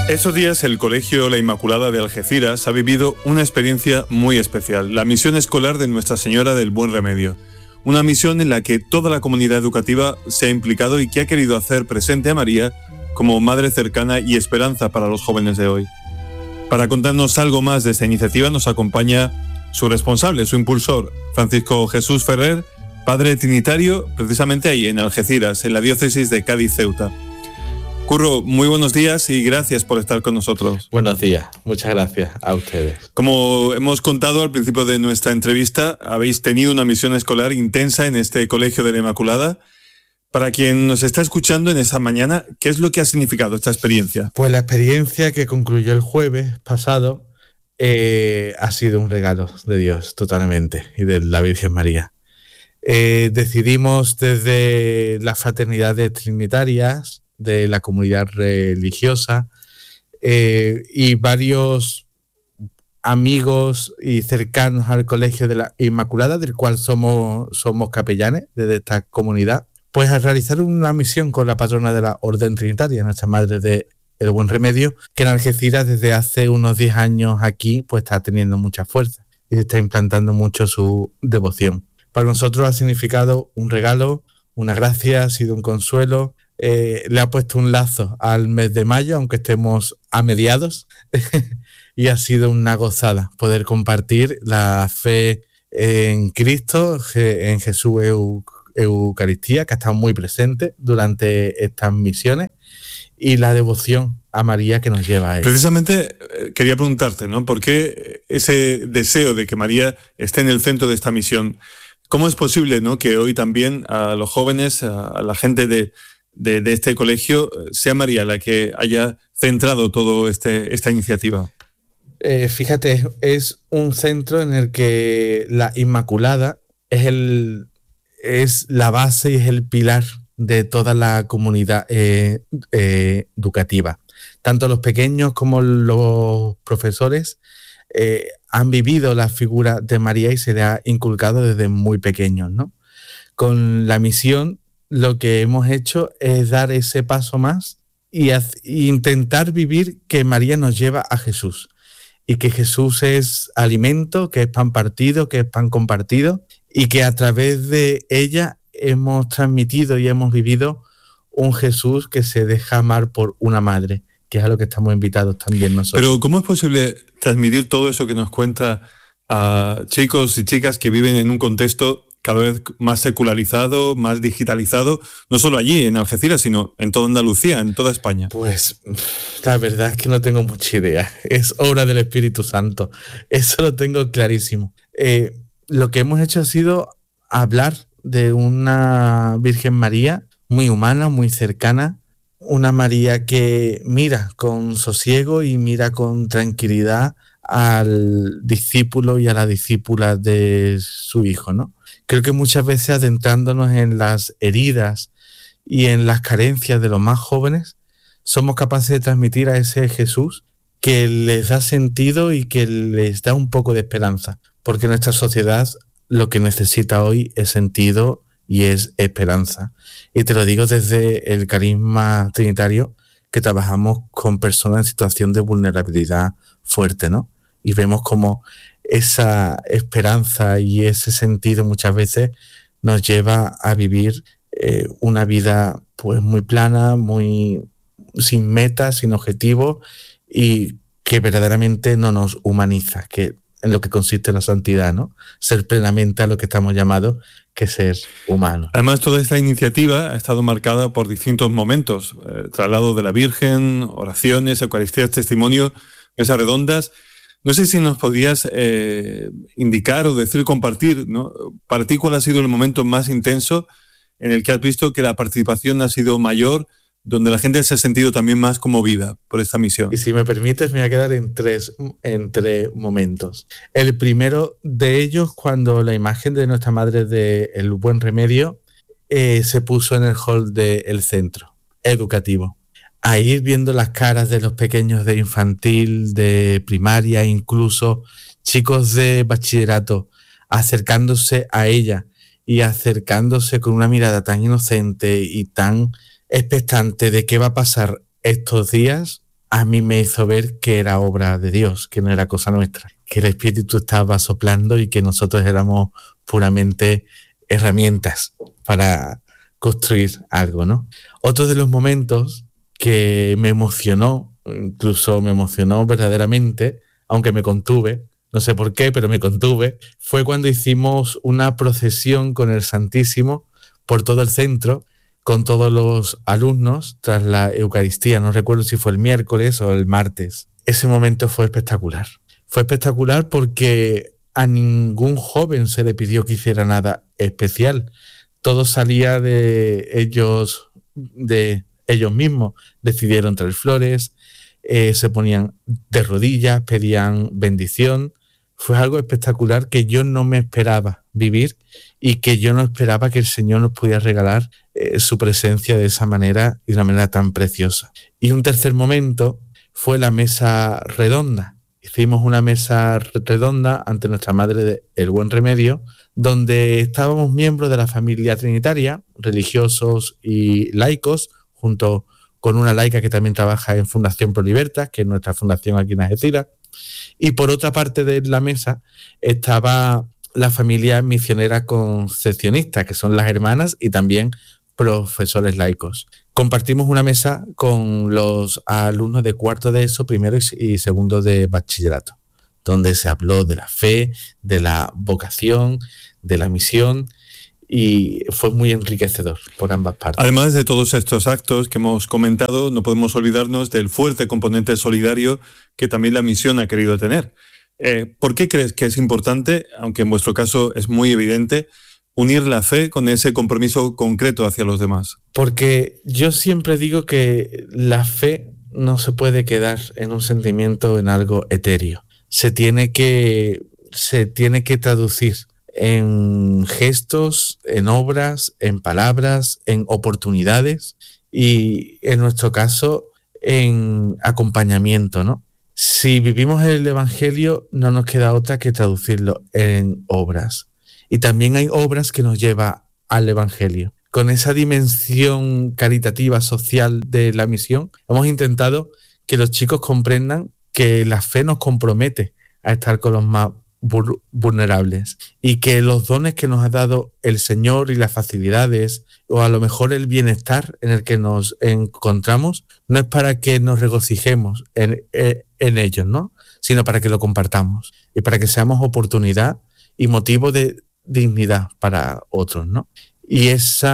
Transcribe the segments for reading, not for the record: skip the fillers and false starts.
Estos días el Colegio La Inmaculada de Algeciras ha vivido una experiencia muy especial, la misión escolar de Nuestra Señora del Buen Remedio. Una misión en la que toda la comunidad educativa se ha implicado y que ha querido hacer presente a María como madre cercana y esperanza para los jóvenes de hoy. Para contarnos algo más de esta iniciativa nos acompaña su responsable, su impulsor, Francisco Jesús Ferrer, padre trinitario, precisamente ahí en Algeciras, en la diócesis de Cádiz-Ceuta. Curro, muy buenos días y gracias por estar con nosotros. Buenos días, muchas gracias a ustedes. Como hemos contado al principio de nuestra entrevista, habéis tenido una misión escolar intensa en este Colegio de la Inmaculada. Para quien nos está escuchando en esta mañana, ¿qué es lo que ha significado esta experiencia? Pues la experiencia que concluyó el jueves pasado ha sido un regalo de Dios totalmente y de la Virgen María. Decidimos desde las fraternidades trinitarias de la comunidad religiosa y varios amigos y cercanos al Colegio de la Inmaculada, del cual somos capellanes desde esta comunidad, pues a realizar una misión con la patrona de la Orden Trinitaria, Nuestra Madre del Buen Remedio, que en Algeciras desde hace unos 10 años aquí pues está teniendo mucha fuerza y está implantando mucho su devoción. Para nosotros ha significado un regalo, una gracia, ha sido un consuelo. Le ha puesto un lazo al mes de mayo, aunque estemos a mediados, y ha sido una gozada poder compartir la fe en Cristo, en Jesús Eucaristía, que ha estado muy presente durante estas misiones, y la devoción a María que nos lleva a él. Precisamente quería preguntarte, ¿no? ¿Por qué ese deseo de que María esté en el centro de esta misión? ¿Cómo es posible, ¿no?, que hoy también a los jóvenes, a la gente de este colegio, sea María la que haya centrado todo esta iniciativa? Fíjate, es un centro en el que la Inmaculada es la base y es el pilar de toda la comunidad educativa. Tanto los pequeños como los profesores han vivido la figura de María y se le ha inculcado desde muy pequeños, ¿no? Con la misión lo que hemos hecho es dar ese paso más y intentar vivir que María nos lleva a Jesús y que Jesús es alimento, que es pan partido, que es pan compartido y que a través de ella hemos transmitido y hemos vivido un Jesús que se deja amar por una madre, que es a lo que estamos invitados también nosotros. Pero ¿cómo es posible transmitir todo eso que nos cuenta a chicos y chicas que viven en un contexto cada vez más secularizado, más digitalizado, no solo allí en Algeciras, sino en toda Andalucía, en toda España? Pues la verdad es que no tengo mucha idea. Es obra del Espíritu Santo. Eso lo tengo clarísimo. Lo que hemos hecho ha sido hablar de una Virgen María muy humana, muy cercana, una María que mira con sosiego y mira con tranquilidad al discípulo y a la discípula de su hijo, ¿no? Creo que muchas veces adentrándonos en las heridas y en las carencias de los más jóvenes, somos capaces de transmitir a ese Jesús que les da sentido y que les da un poco de esperanza, porque nuestra sociedad lo que necesita hoy es sentido y es esperanza. Y te lo digo desde el carisma trinitario, que trabajamos con personas en situación de vulnerabilidad fuerte, ¿no? Y vemos cómo esa esperanza y ese sentido muchas veces nos lleva a vivir una vida pues muy plana, muy sin metas, sin objetivos y que verdaderamente no nos humaniza, que en lo que consiste la santidad, ¿no? Ser plenamente a lo que estamos llamados, que ser humanos. Además, toda esta iniciativa ha estado marcada por distintos momentos, traslado de la Virgen, oraciones, Eucaristías, testimonio, mesas redondas. No sé si nos podrías indicar o decir, compartir, ¿no? Para ti, ¿cuál ha sido el momento más intenso en el que has visto que la participación ha sido mayor, donde la gente se ha sentido también más conmovida por esta misión? Y si me permites, me voy a quedar en tres momentos. El primero de ellos, cuando la imagen de Nuestra Madre del Buen Remedio se puso en el hall del centro educativo. A ir viendo las caras de los pequeños de infantil, de primaria, incluso chicos de bachillerato, acercándose a ella y acercándose con una mirada tan inocente y tan expectante de qué va a pasar estos días, a mí me hizo ver que era obra de Dios, que no era cosa nuestra, que el Espíritu estaba soplando y que nosotros éramos puramente herramientas para construir algo, ¿no? Otro de los momentos que me emocionó, incluso me emocionó verdaderamente, aunque me contuve, no sé por qué, pero me contuve, fue cuando hicimos una procesión con el Santísimo por todo el centro, con todos los alumnos, tras la Eucaristía. No recuerdo si fue el miércoles o el martes. Ese momento fue espectacular. Fue espectacular porque a ningún joven se le pidió que hiciera nada especial. Todo salía de ellos mismos. Decidieron traer flores, se ponían de rodillas, pedían bendición. Fue algo espectacular que yo no me esperaba vivir y que yo no esperaba que el Señor nos pudiera regalar su presencia de esa manera y de una manera tan preciosa. Y un tercer momento fue la mesa redonda. Hicimos una mesa redonda ante nuestra Madre del Buen Remedio, donde estábamos miembros de la familia trinitaria, religiosos y laicos, junto con una laica que también trabaja en Fundación Pro Libertas, que es nuestra fundación aquí en Algeciras. Y por otra parte de la mesa estaba la familia misionera concepcionista, que son las hermanas y también profesores laicos. Compartimos una mesa con los alumnos de cuarto de ESO, primero y segundo de bachillerato, donde se habló de la fe, de la vocación, de la misión, y fue muy enriquecedor por ambas partes. Además de todos estos actos que hemos comentado, no podemos olvidarnos del fuerte componente solidario que también la misión ha querido tener. ¿Por qué crees que es importante, aunque en vuestro caso es muy evidente, unir la fe con ese compromiso concreto hacia los demás? Porque yo siempre digo que la fe no se puede quedar en un sentimiento, en algo etéreo. Se tiene que traducir en gestos, en obras, en palabras, en oportunidades y, en nuestro caso, en acompañamiento, ¿no? Si vivimos el Evangelio, no nos queda otra que traducirlo en obras. Y también hay obras que nos llevan al Evangelio. Con esa dimensión caritativa, social de la misión, hemos intentado que los chicos comprendan que la fe nos compromete a estar con los más vulnerables y que los dones que nos ha dado el Señor y las facilidades o a lo mejor el bienestar en el que nos encontramos no es para que nos regocijemos en ellos, ¿no? Sino para que lo compartamos y para que seamos oportunidad y motivo de dignidad para otros, ¿no? Y ese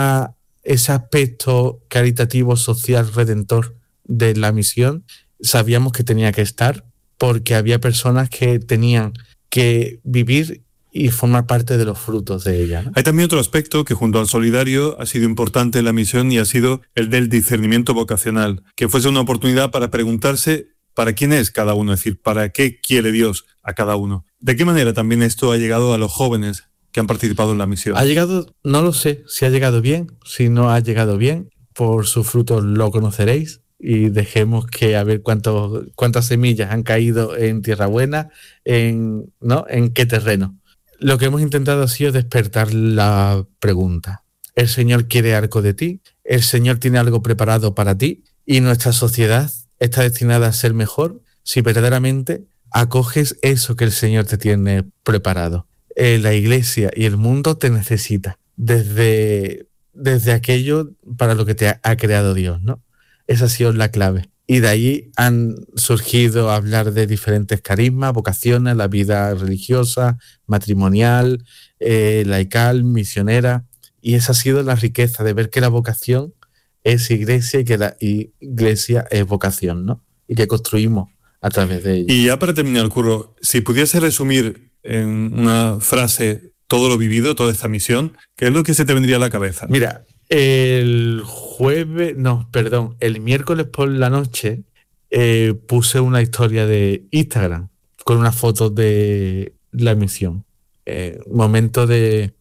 aspecto caritativo, social, redentor de la misión sabíamos que tenía que estar porque había personas que tenían que vivir y formar parte de los frutos de ella, ¿no? Hay también otro aspecto que junto al solidario ha sido importante en la misión y ha sido el del discernimiento vocacional, que fuese una oportunidad para preguntarse para quién es cada uno, es decir, para qué quiere Dios a cada uno. ¿De qué manera también esto ha llegado a los jóvenes que han participado en la misión? Ha llegado, no lo sé, si ha llegado bien, si no ha llegado bien, por sus frutos lo conoceréis. Y dejemos que a ver cuántas semillas han caído en tierra buena, ¿no? En qué terreno. Lo que hemos intentado ha sido despertar la pregunta. El Señor quiere algo de ti, el Señor tiene algo preparado para ti y nuestra sociedad está destinada a ser mejor si verdaderamente acoges eso que el Señor te tiene preparado. La Iglesia y el mundo te necesita desde aquello para lo que te ha creado Dios, ¿no? Esa ha sido la clave. Y de ahí han surgido a hablar de diferentes carismas, vocaciones, la vida religiosa, matrimonial, laical, misionera. Y esa ha sido la riqueza de ver que la vocación es iglesia y que la iglesia es vocación, ¿no? Y que construimos a través de ella. Y ya para terminar, Curro, si pudiese resumir en una frase todo lo vivido, toda esta misión, ¿qué es lo que se te vendría a la cabeza? Mira, el miércoles por la noche puse una historia de Instagram con una foto de la misión. Momento del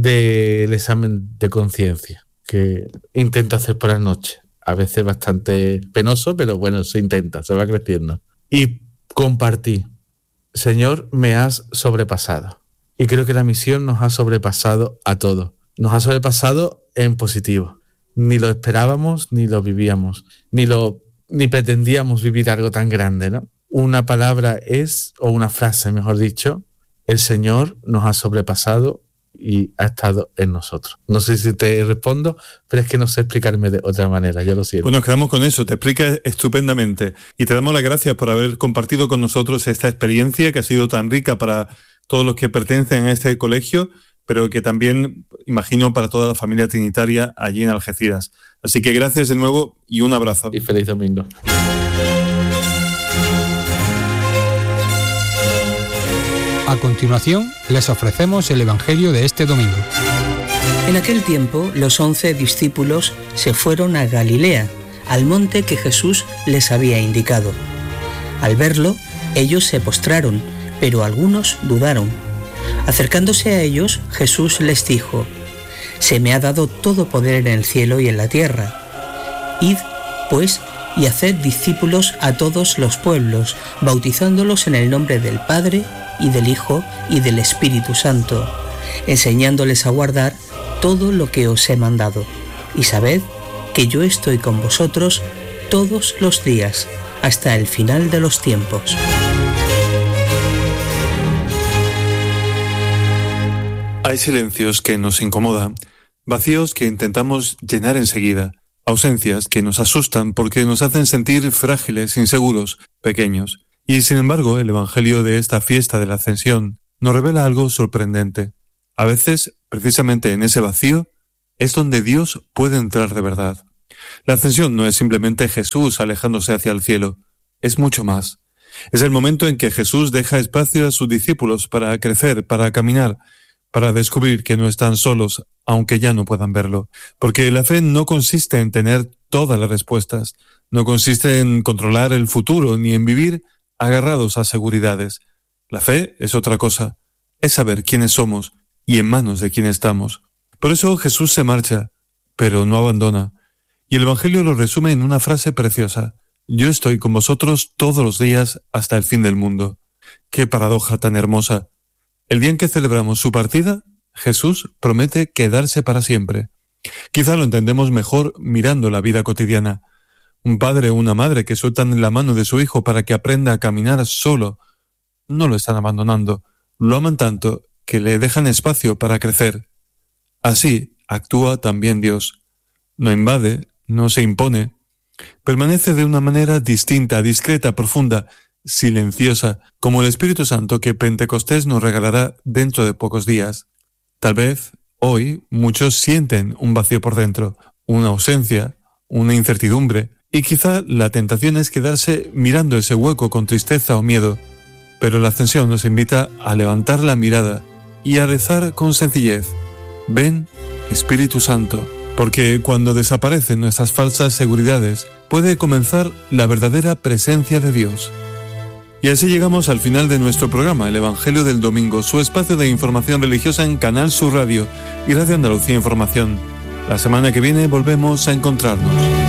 examen de conciencia que intento hacer por la noche. A veces bastante penoso, pero bueno, se intenta, se va creciendo. Y compartí, Señor, me has sobrepasado. Y creo que la misión nos ha sobrepasado a todos. Nos ha sobrepasado en positivo. Ni lo esperábamos, ni lo vivíamos, ni lo ni pretendíamos vivir algo tan grande, ¿no? Una palabra es, o una frase, mejor dicho, el Señor nos ha sobrepasado y ha estado en nosotros. No sé si te respondo, pero es que no sé explicarme de otra manera, yo lo siento. Pues nos quedamos con eso, te explica estupendamente y te damos las gracias por haber compartido con nosotros esta experiencia que ha sido tan rica para todos los que pertenecen a este colegio, pero que también, imagino, para toda la familia trinitaria allí en Algeciras. Así que gracias de nuevo y un abrazo. Y feliz domingo. A continuación, les ofrecemos el Evangelio de este domingo. En aquel tiempo, los 11 discípulos se fueron a Galilea, al monte que Jesús les había indicado. Al verlo, ellos se postraron, pero algunos dudaron. Acercándose a ellos, Jesús les dijo: «Se me ha dado todo poder en el cielo y en la tierra. Id, pues, y haced discípulos a todos los pueblos, bautizándolos en el nombre del Padre, y del Hijo, y del Espíritu Santo, enseñándoles a guardar todo lo que os he mandado. Y sabed que yo estoy con vosotros todos los días, hasta el final de los tiempos». Hay silencios que nos incomodan, vacíos que intentamos llenar enseguida, ausencias que nos asustan porque nos hacen sentir frágiles, inseguros, pequeños. Y sin embargo, el Evangelio de esta fiesta de la Ascensión nos revela algo sorprendente. A veces, precisamente en ese vacío, es donde Dios puede entrar de verdad. La Ascensión no es simplemente Jesús alejándose hacia el cielo, es mucho más. Es el momento en que Jesús deja espacio a sus discípulos para crecer, para caminar, para descubrir que no están solos, aunque ya no puedan verlo. Porque la fe no consiste en tener todas las respuestas, no consiste en controlar el futuro, ni en vivir agarrados a seguridades. La fe es otra cosa, es saber quiénes somos y en manos de quién estamos. Por eso Jesús se marcha, pero no abandona. Y el Evangelio lo resume en una frase preciosa: «Yo estoy con vosotros todos los días hasta el fin del mundo». ¡Qué paradoja tan hermosa! El día en que celebramos su partida, Jesús promete quedarse para siempre. Quizá lo entendemos mejor mirando la vida cotidiana. Un padre o una madre que sueltan la mano de su hijo para que aprenda a caminar solo. No lo están abandonando, lo aman tanto que le dejan espacio para crecer. Así actúa también Dios. No invade, no se impone. Permanece de una manera distinta, discreta, profunda, silenciosa, como el Espíritu Santo que Pentecostés nos regalará dentro de pocos días. Tal vez hoy muchos sienten un vacío por dentro, una ausencia, una incertidumbre, y quizá la tentación es quedarse mirando ese hueco con tristeza o miedo. Pero la Ascensión nos invita a levantar la mirada y a rezar con sencillez: «Ven, Espíritu Santo», porque cuando desaparecen nuestras falsas seguridades, puede comenzar la verdadera presencia de Dios. Y así llegamos al final de nuestro programa, el Evangelio del Domingo, su espacio de información religiosa en Canal Sur Radio y Radio Andalucía Información. La semana que viene volvemos a encontrarnos.